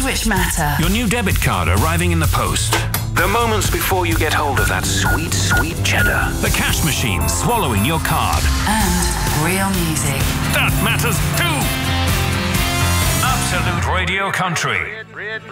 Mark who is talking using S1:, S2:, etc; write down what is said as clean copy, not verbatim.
S1: which matter.
S2: Your new debit card arriving in the post. The moments before you get hold of that sweet, sweet cheddar. The cash machine swallowing your card.
S1: And real music.
S2: That matters too. Absolute Radio Country.